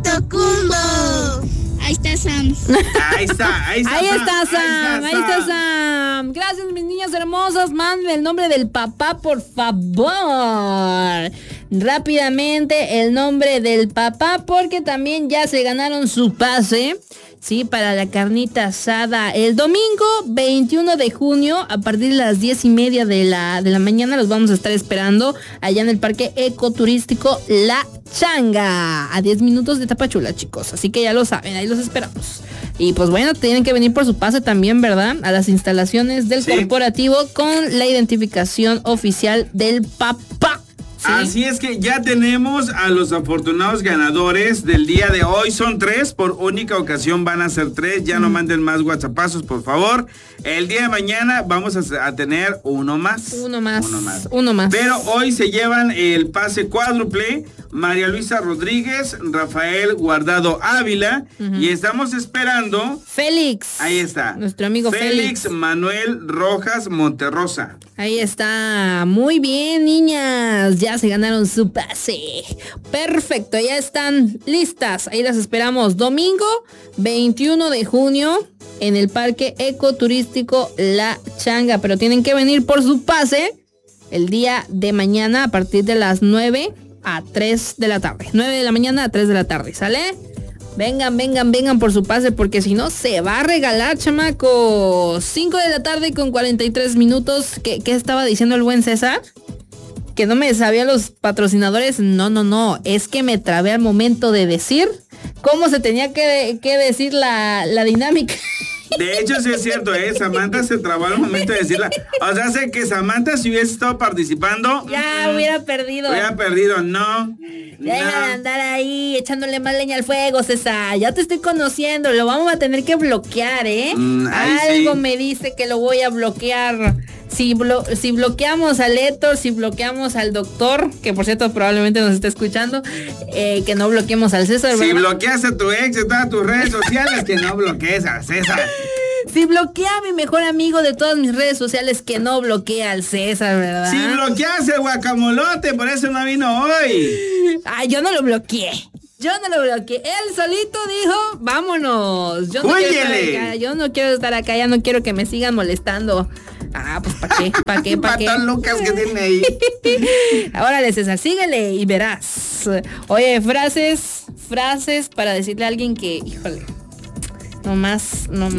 Tocumbo. Ahí está Sam. Ahí está Sam. Gracias, mis niñas hermosas. Manden el nombre del papá, por favor. Rápidamente el nombre del papá, porque también ya se ganaron su pase, sí, para la carnita asada el domingo 21 de junio a partir de las 10:30 de la mañana. Los vamos a estar esperando allá en el parque ecoturístico La Changa, a 10 minutos de Tapachula, chicos. Así que ya lo saben, ahí los esperamos. Y pues bueno, tienen que venir por su pase también, ¿verdad? A las instalaciones del corporativo con la identificación oficial del papá. ¿Sí? Así es que ya tenemos a los afortunados ganadores del día de hoy. Son 3, por única ocasión van a ser 3. Ya no manden más WhatsAppazos, por favor. El día de mañana vamos a tener uno más. Uno más. Pero hoy se llevan el pase cuádruple María Luisa Rodríguez, Rafael Guardado Ávila, y estamos esperando Félix. Ahí está. Nuestro amigo Félix Manuel Rojas Monterrosa. Ahí está. Muy bien, niñas. Ya se ganaron su pase. Perfecto, ya están listas. Ahí las esperamos. Domingo 21 de junio en el Parque Ecoturístico La Changa. Pero tienen que venir por su pase el día de mañana a partir de las 9 a 3 de la tarde. 9 de la mañana a 3 de la tarde, ¿sale? Vengan por su pase, porque si no se va a regalar, chamacos. 5 de la tarde con 43 minutos. ¿Qué estaba diciendo el buen César? Que no me sabía los patrocinadores. No. Es que me trabé al momento de decir cómo se tenía que decir la dinámica. De hecho, sí es cierto, Samantha se trabó al momento de decirla. O sea, sé que Samantha, si hubiese estado participando, ya hubiera perdido, no. Deja de andar ahí echándole más leña al fuego, César. Ya te estoy conociendo, lo vamos a tener que bloquear, Algo me dice que lo voy a bloquear. Si bloqueamos al Héctor, si bloqueamos al doctor, que por cierto probablemente nos esté escuchando, que no bloqueemos al César, ¿verdad? Si bloqueas a tu ex de todas tus redes sociales, que no bloquees al César. Si bloquea a mi mejor amigo de todas mis redes sociales, que no bloquea al César, ¿verdad? Si bloqueas el guacamolote, por eso no vino hoy. Ay, yo no lo bloqueé. Él solito dijo, vámonos. Yo no quiero estar acá, ya no quiero que me sigan molestando. Ah, pues ¿para qué? Patón Lucas que tiene ahí. Órale, César, síguele y verás. Oye, frases para decirle a alguien que, híjole, nomás no.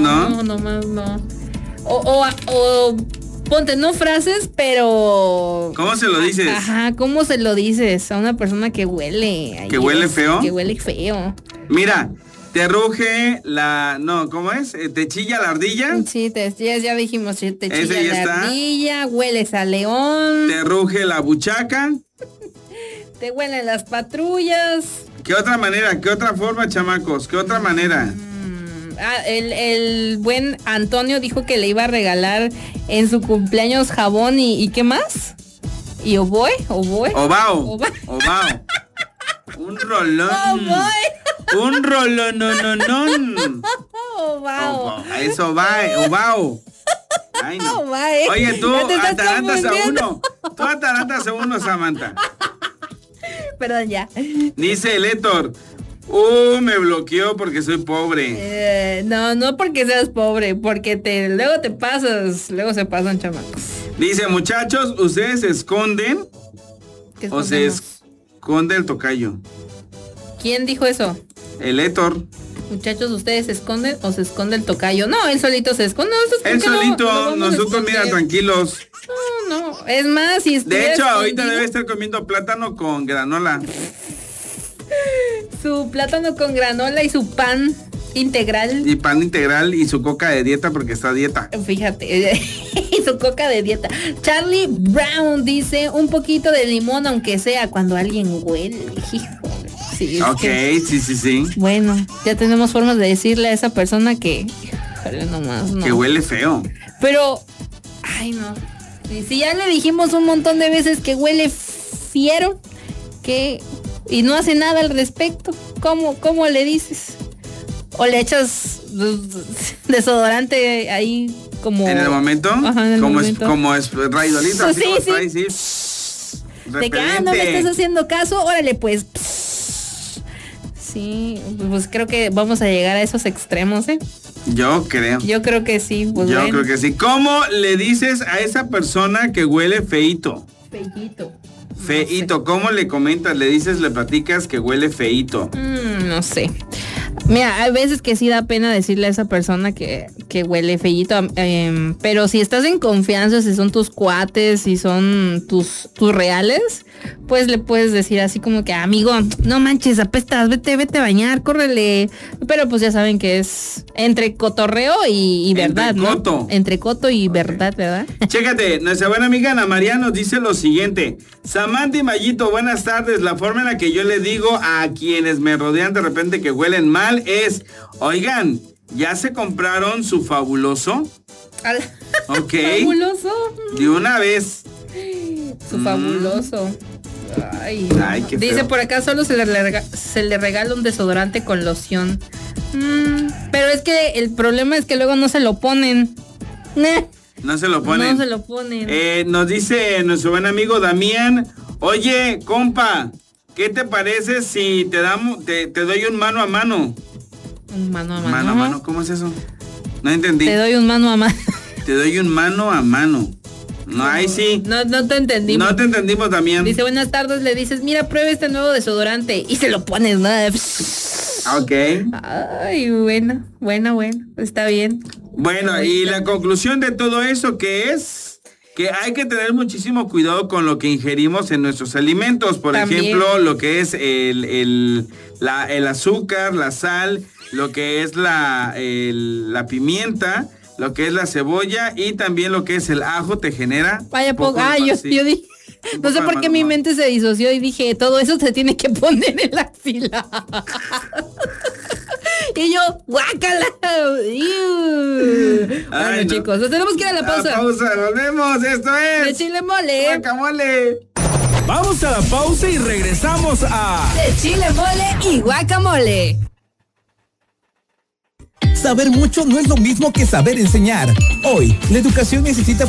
O ponte, no frases, pero... ¿Cómo se lo dices? Ajá, ¿cómo se lo dices a una persona que huele? ¿Que huele feo? Que huele feo. Mira, te ruge ¿cómo es? ¿Te chilla la ardilla? Sí, ya dijimos, te chilla la ardilla, hueles a león. Te ruge la buchaca. Te huelen las patrullas. ¿Qué otra manera? ¿Qué otra forma, chamacos? ¿Qué otra manera? El buen Antonio dijo que le iba a regalar en su cumpleaños jabón y ¿qué más? ¿Y oboe? Ovao. Un rolón. Un rolón, no. Ovao. Eso va, ovao. Ay, no. Oye, tú atarantas a uno, Samantha. Perdón, ya. Dice el Héctor, me bloqueó porque soy pobre. No porque seas pobre, porque luego se pasan, chamacos. Dice, muchachos, ¿ustedes se esconden o se esconde el tocayo? ¿Quién dijo eso? El Héctor. Muchachos, ¿ustedes se esconden o se esconde el tocayo? No, él solito se esconde. Él solito, nosotros mira, tranquilos. No, es más, si de hecho, ahorita debe estar comiendo plátano con granola. Su plátano con granola y su pan integral. Y pan integral y su coca de dieta porque está a dieta. Fíjate, y su coca de dieta. Charlie Brown dice, un poquito de limón aunque sea cuando alguien huele. Sí, sí. Bueno, ya tenemos formas de decirle a esa persona que... nomás, no. Que huele feo. Pero, ay no. Si ya le dijimos un montón de veces que huele fiero, y no hace nada al respecto, ¿cómo le dices? O le echas desodorante ahí como... ¿En el momento? Ajá, en el momento. Como es raidolito, así como sí. sí. De que, no me estás haciendo caso, órale pues. Sí, pues creo que vamos a llegar a esos extremos, ¿eh? Yo creo. Yo creo que sí. Pues Yo bueno. creo que sí. ¿Cómo le dices a esa persona que huele feíto? Feíto. Feíto, No sé. ¿cómo le comentas? Le dices, le platicas que huele feíto. No sé. Mira, hay veces que sí da pena decirle a esa persona que huele feíto, pero si estás en confianza, si son tus cuates, si son tus reales, pues le puedes decir así como que, amigo, no manches, apestas, vete a bañar, córrele. Pero pues ya saben que es entre cotorreo y verdad, Entre ¿no? coto. Entre coto y verdad, ¿verdad? Chécate, nuestra buena amiga Ana María nos dice lo siguiente. Samantha y Mayito, buenas tardes. La forma en la que yo le digo a quienes me rodean de repente que huelen mal es, oigan, ¿ya se compraron su fabuloso? Ok. Fabuloso. De una vez. Su fabuloso. Ay, Ay, qué dice feo. por acá solo se le regala un desodorante con loción. Pero es que el problema es que luego no se lo ponen. No se lo ponen. No se lo ponen. Nos dice nuestro buen amigo Damián, oye, compa, ¿qué te parece si te doy un mano a mano? Un mano a mano. Mano a mano, ¿cómo es eso? No entendí. Te doy un mano a mano. Te doy un mano a mano. No, ahí sí. No te entendimos. No te entendimos, Damián. Dice, buenas tardes, le dices, mira, prueba este nuevo desodorante. Y se lo pones, ¿no? Ok. Ay, bueno. Está bien. Bueno, y la conclusión de todo eso que es que hay que tener muchísimo cuidado con lo que ingerimos en nuestros alimentos. Por También. ejemplo, lo que es el azúcar, la sal, lo que es la pimienta, lo que es la cebolla y también lo que es el ajo te genera. Vaya, poco de yo sí, dije, un no sé poco de por mal qué mi humor. mente se disoció y dije, todo eso se tiene que poner en la axila. Y yo, guácala. Bueno, Ay, no. chicos, nos tenemos que ir a la pausa. Volvemos, esto De es chile mole. Guacamole. Vamos a la pausa y regresamos a De chile mole y guacamole. Saber mucho no es lo mismo que saber enseñar. Hoy, la educación necesita